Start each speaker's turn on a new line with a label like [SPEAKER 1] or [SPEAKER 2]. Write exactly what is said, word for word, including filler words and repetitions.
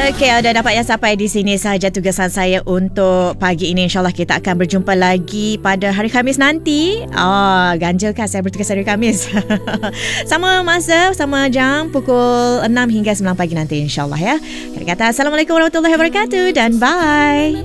[SPEAKER 1] Okey, dah dapat yang sampai di sini sahaja tugasan saya untuk pagi ini. InsyaAllah kita akan berjumpa lagi pada hari Khamis nanti. Ah, ganjil kan saya bertugas hari Khamis. Sama masa, sama jam, pukul enam hingga sembilan pagi nanti insyaAllah ya. Kita kata Assalamualaikum warahmatullahi wabarakatuh dan bye.